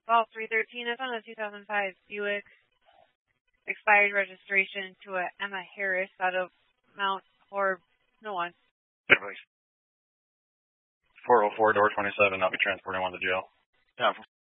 Call 313 is on a 2005 Buick. Expired registration to a Emma Harris out of Mount Horeb. No one. 404 door 27. I'll be transporting one to jail. Yeah.